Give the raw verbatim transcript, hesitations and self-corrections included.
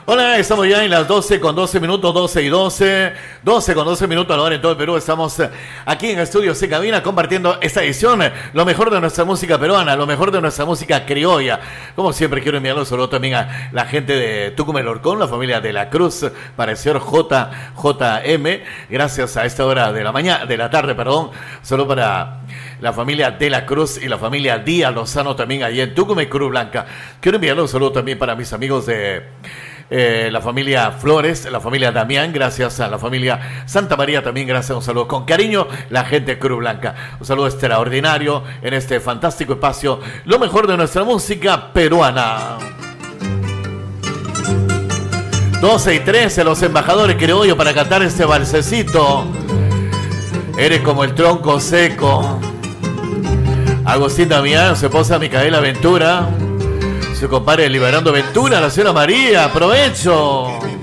Hola, estamos ya en las doce con doce minutos, doce y doce, doce con doce minutos a la hora en todo el Perú. Estamos aquí en Estudios y Cabina compartiendo esta edición, lo mejor de nuestra música peruana, lo mejor de nuestra música criolla. Como siempre quiero enviar un saludo también a la gente de Tucumán Orcón, la familia de la Cruz, para el señor J, J M, gracias a esta hora de la mañana, de la tarde, perdón, solo para la familia de la Cruz y la familia Díaz Lozano también allí en Tucumán y Cruz Blanca. Quiero enviar un saludo también para mis amigos de Eh, la familia Flores, la familia Damián, gracias a la familia Santa María también, gracias, un saludo con cariño, la gente de Cruz Blanca, un saludo extraordinario en este fantástico espacio, lo mejor de nuestra música peruana. doce y trece, los embajadores criollos para cantar este balsecito. Eres como el tronco seco. Agustín Damián, su esposa Micaela Ventura, su compadre Liberando Ventura, la señora María, aprovecho.